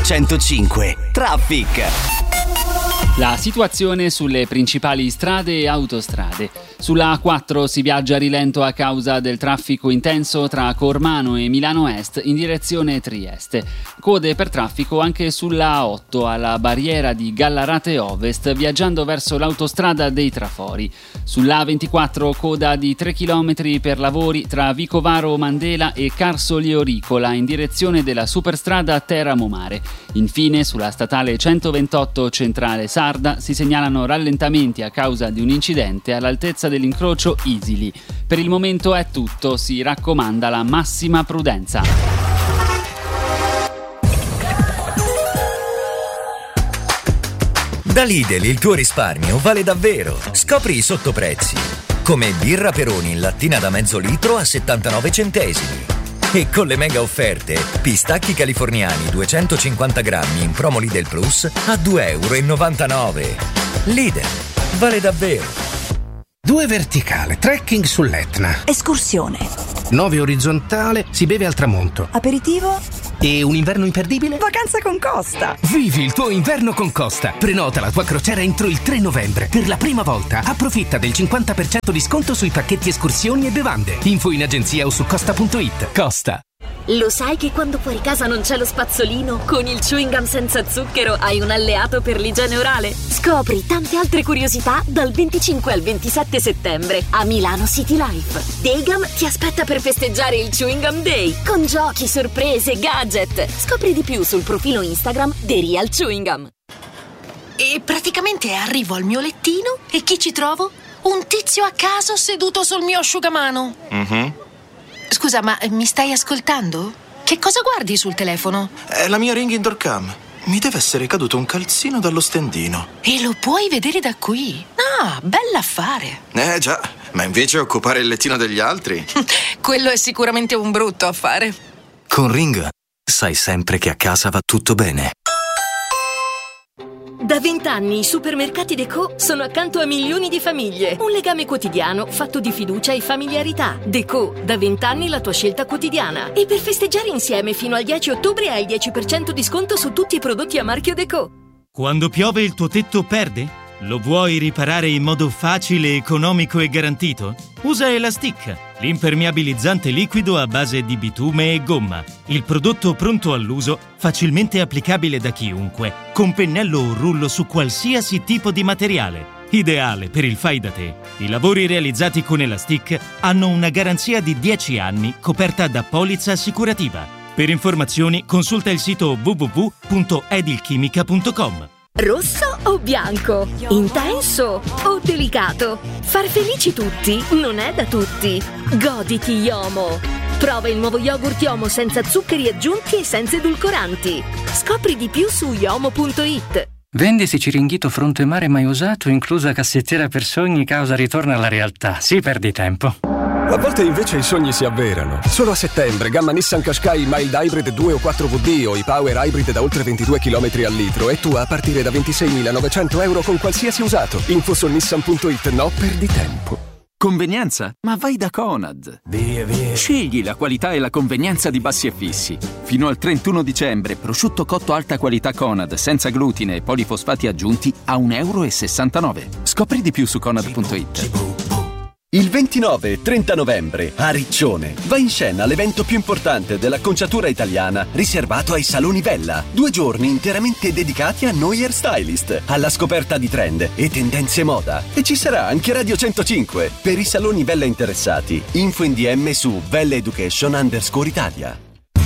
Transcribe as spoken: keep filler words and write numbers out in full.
centocinque Traffic. La situazione sulle principali strade e autostrade. Sulla A quattro si viaggia a rilento a causa del traffico intenso tra Cormano e Milano Est in direzione Trieste. Code per traffico anche sulla A otto alla barriera di Gallarate Ovest viaggiando verso l'autostrada dei Trafori. Sulla A ventiquattro coda di tre chilometri per lavori tra Vicovaro Mandela e Carsoli Oricola in direzione della superstrada Teramo Mare. Infine sulla statale centoventotto Centrale Sarda si segnalano rallentamenti a causa di un incidente all'altezza dell'incrocio Isili. Per il momento è tutto, si raccomanda la massima prudenza. Da Lidl il tuo risparmio vale davvero. Scopri i sottoprezzi. Come birra Peroni in lattina da mezzo litro a settantanove centesimi. E con le mega offerte, pistacchi californiani duecentocinquanta grammi in promo Lidl Plus a due virgola novantanove euro. Lidl, vale davvero. Due verticale, trekking sull'Etna. Escursione. Nove orizzontale, si beve al tramonto. Aperitivo. E un inverno imperdibile? Vacanza con Costa. Vivi il tuo inverno con Costa. Prenota la tua crociera entro il tre novembre. Per la prima volta approfitta del cinquanta per cento di sconto sui pacchetti escursioni e bevande. Info in agenzia o su costa punto it. Costa. Lo sai che quando fuori casa non c'è lo spazzolino? Con il chewing gum senza zucchero hai un alleato per l'igiene orale. Scopri tante altre curiosità dal venticinque al ventisette settembre a Milano City Life. Daygum ti aspetta per festeggiare il Chewing Gum Day con giochi, sorprese, gadget. Scopri di più sul profilo Instagram The Real Chewing Gum. E praticamente arrivo al mio lettino e chi ci trovo? Un tizio a caso seduto sul mio asciugamano. Mhm. Scusa, ma mi stai ascoltando? Che cosa guardi sul telefono? È la mia Ring Indoor Cam. Mi deve essere caduto un calzino dallo stendino. E lo puoi vedere da qui? Ah, bell'affare. Eh già, ma invece occupare il lettino degli altri? Quello è sicuramente un brutto affare. Con Ring sai sempre che a casa va tutto bene. Da vent'anni i supermercati Deco sono accanto a milioni di famiglie. Un legame quotidiano fatto di fiducia e familiarità. Deco, da vent'anni la tua scelta quotidiana. E per festeggiare insieme fino al dieci ottobre hai il dieci per cento di sconto su tutti i prodotti a marchio Deco. Quando piove il tuo tetto perde? Lo vuoi riparare in modo facile, economico e garantito? Usa Elastic, l'impermeabilizzante liquido a base di bitume e gomma. Il prodotto pronto all'uso, facilmente applicabile da chiunque, con pennello o rullo su qualsiasi tipo di materiale. Ideale per il fai da te. I lavori realizzati con Elastic hanno una garanzia di dieci anni coperta da polizza assicurativa. Per informazioni consulta il sito w w w punto edilchimica punto com. Rosso o bianco? Intenso o delicato? Far felici tutti non è da tutti. Goditi Yomo. Prova il nuovo yogurt Yomo senza zuccheri aggiunti e senza edulcoranti. Scopri di più su yomo punto it. Vendisi Ciringhito fronte mare mai usato, inclusa cassettiera per sogni, causa ritorno alla realtà. Sì, perdi tempo. A volte invece i sogni si avverano. Solo a settembre, gamma Nissan Qashqai Mild Hybrid due o quattro V D o i Power Hybrid da oltre ventidue chilometri al litro e tua a partire da ventiseimilanovecento euro con qualsiasi usato. Info su nissan punto it. No, perdi tempo. Convenienza? Ma vai da Conad. Via, via. Scegli la qualità e la convenienza di Bassi e Fissi. Fino al trentuno dicembre, prosciutto cotto alta qualità Conad, senza glutine e polifosfati aggiunti, a un euro e sessantanove. Scopri di più su conad punto it. Il ventinove e trenta novembre a Riccione va in scena l'evento più importante dell'acconciatura italiana riservato ai saloni Vella. Due giorni interamente dedicati a noi hairstylist, alla scoperta di trend e tendenze moda. E ci sarà anche Radio centocinque per i saloni Vella interessati. Info in D M su Vella Education underscore Italia.